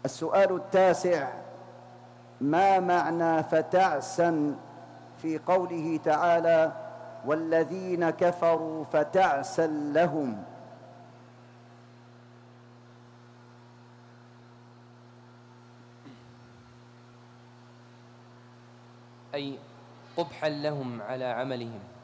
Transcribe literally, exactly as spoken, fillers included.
السؤال التاسع: ما معنى فتعسا في قوله تعالى والذين كفروا فتعسا لهم؟ أي قبحا لهم على عملهم.